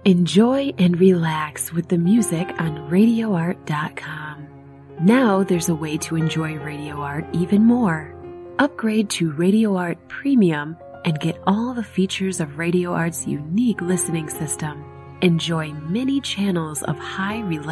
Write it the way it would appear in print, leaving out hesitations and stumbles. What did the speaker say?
Enjoy and relax with the music on RadioArt.com. Now there's a way to enjoy Radio Art even more. Upgrade to Radio Art Premium and get all the features of Radio Art's unique listening system. Enjoy many channels of high reliability